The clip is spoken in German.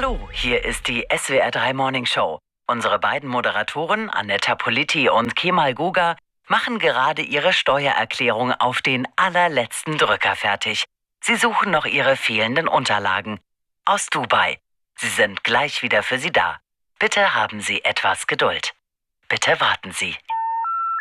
Hallo, hier ist die SWR 3 Morning Show. Unsere beiden Moderatoren, Annetta Politi und Kemal Guga, machen gerade ihre Steuererklärung auf den allerletzten Drücker fertig. Sie suchen noch ihre fehlenden Unterlagen. Aus Dubai. Sie sind gleich wieder für Sie da. Bitte haben Sie etwas Geduld. Bitte warten Sie.